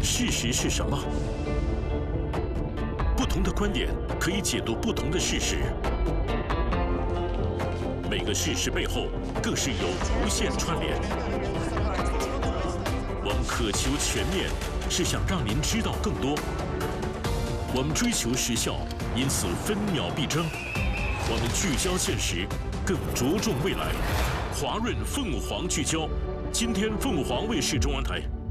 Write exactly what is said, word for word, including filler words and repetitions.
事实是什么？不同的观点可以解读不同的事实。每个事实背后更是有无限串联。我们渴求全面，是想让您知道更多。我们追求时效，因此分秒必争。我们聚焦现实，更着重未来。华润凤凰聚焦，今天凤凰卫视中文台。